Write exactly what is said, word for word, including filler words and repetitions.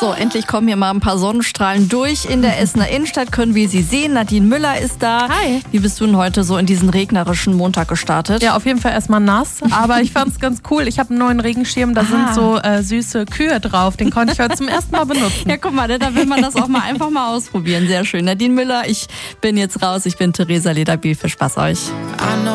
So, endlich kommen hier mal ein paar Sonnenstrahlen durch. In der Essener Innenstadt können wir sie sehen. Nadine Müller ist da. Hi. Wie bist du denn heute so in diesen regnerischen Montag gestartet? Ja, auf jeden Fall erstmal nass, aber ich fand's ganz cool. Ich habe einen neuen Regenschirm, da Ah. sind so äh, süße Kühe drauf. Den konnte ich heute zum ersten Mal benutzen. Ja, guck mal, ne, da will man das auch mal einfach mal ausprobieren. Sehr schön. Nadine Müller, ich bin jetzt raus. Ich bin Theresa Lederbiel. Viel Spaß euch.